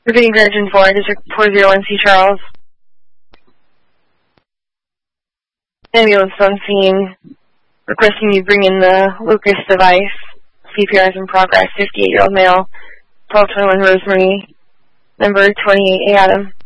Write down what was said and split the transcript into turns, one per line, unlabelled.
Repeating Virgin 4, District 401C Charles. Ambulance on scene. Requesting you bring in the Lucas device. CPR is in progress. 58-year-old male. 1221 Rosemary. Number 28A Adam.